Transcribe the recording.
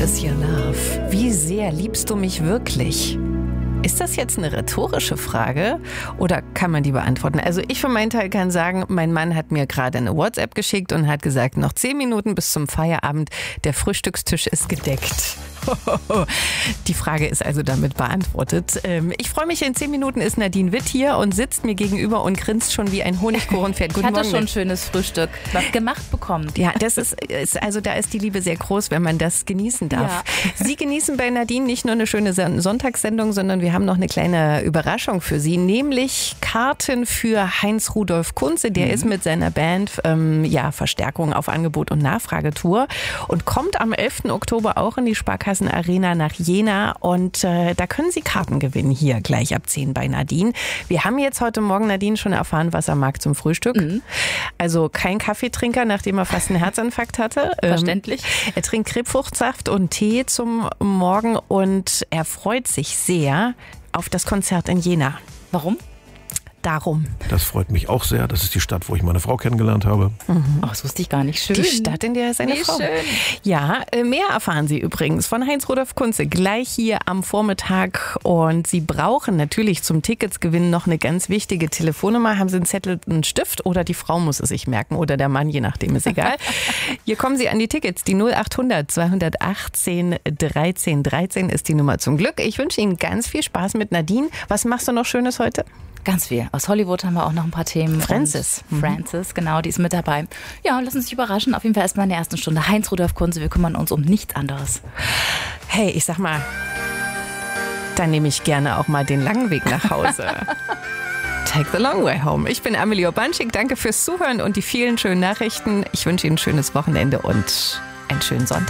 is your love? Wie sehr liebst du mich wirklich? Ist das jetzt eine rhetorische Frage oder kann man die beantworten? Also ich für meinen Teil kann sagen, mein Mann hat mir gerade eine WhatsApp geschickt und hat gesagt, noch 10 Minuten bis zum Feierabend, der Frühstückstisch ist gedeckt. Die Frage ist also damit beantwortet. Ich freue mich, in 10 Minuten ist Nadine Witt hier und sitzt mir gegenüber und grinst schon wie ein Honigkuchenpferd. Guten Morgen. Ich hatte schon ein schönes Frühstück, was gemacht bekommen. Ja, das ist, also da ist die Liebe sehr groß, wenn man das genießen darf. Ja. Sie genießen bei Nadine nicht nur eine schöne Sonntagssendung, sondern wir haben noch eine kleine Überraschung für Sie, nämlich Karten für Heinz-Rudolf Kunze. Der ist mit seiner Band Verstärkung auf Angebot- und Nachfragetour und kommt am 11. Oktober auch in die Sparkasse Arena nach Jena und da können Sie Karten gewinnen, hier gleich ab 10 bei Nadine. Wir haben jetzt heute Morgen Nadine schon erfahren, was er mag zum Frühstück. Also kein Kaffeetrinker, nachdem er fast einen Herzinfarkt hatte. Verständlich. Er trinkt Krebsfruchtsaft und Tee zum Morgen und er freut sich sehr auf das Konzert in Jena. Warum? Darum. Das freut mich auch sehr. Das ist die Stadt, wo ich meine Frau kennengelernt habe. Oh, das wusste ich gar nicht. Schön. Die Stadt, in der ist seine Frau. Schön. Ja, mehr erfahren Sie übrigens von Heinz-Rudolf Kunze gleich hier am Vormittag. Und Sie brauchen natürlich zum Tickets gewinnen noch eine ganz wichtige Telefonnummer. Haben Sie einen Zettel, einen Stift oder die Frau muss es sich merken oder der Mann, je nachdem, ist egal. Hier kommen Sie an die Tickets. Die 0800 218 13 13 ist die Nummer zum Glück. Ich wünsche Ihnen ganz viel Spaß mit Nadine. Was machst du noch Schönes heute? Ganz viel. Aus Hollywood haben wir auch noch ein paar Themen. Frances, genau, die ist mit dabei. Ja, lassen Sie sich überraschen. Auf jeden Fall erstmal in der ersten Stunde Heinz-Rudolf Kunze. Wir kümmern uns um nichts anderes. Hey, ich sag mal, dann nehme ich gerne auch mal den langen Weg nach Hause. Take the long way home. Ich bin Amelie Obanschik. Danke fürs Zuhören und die vielen schönen Nachrichten. Ich wünsche Ihnen ein schönes Wochenende und einen schönen Sonntag.